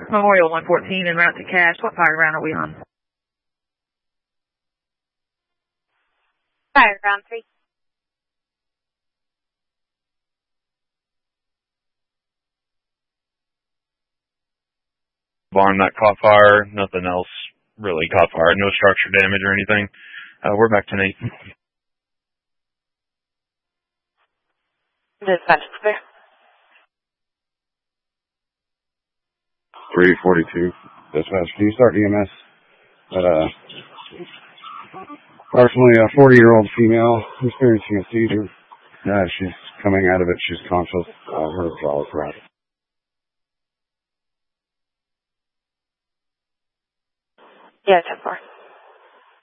Memorial 114 en route to Cache. What fire ground are we on? Fire ground 3. Barn that caught fire, nothing else really caught fire, no structure damage or anything. We're back to 8. Dispatch clear. 342. Dispatch, can you start EMS at approximately a 40-year-old female experiencing a seizure? She's coming out of it. She's conscious. Her jaw is cracked. Yeah, 10-4.